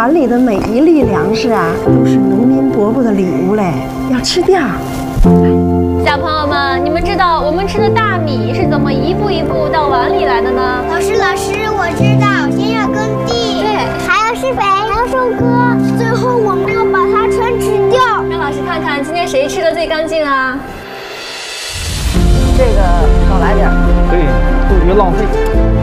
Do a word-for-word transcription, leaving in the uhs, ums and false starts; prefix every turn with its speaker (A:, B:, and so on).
A: 碗里的每一粒粮食啊，都是农民伯伯的礼物嘞，要吃掉。
B: 小朋友们，你们知道我们吃的大米是怎么一步一步到碗里来的呢？
C: 老师，老师，我知道，先要耕地，
B: 对，
C: 还要施肥，还要收割，最后我们要把它全吃掉。
B: 让老师看看今天谁吃的最干净啊？
D: 这个少来点，
E: 对，不许浪费。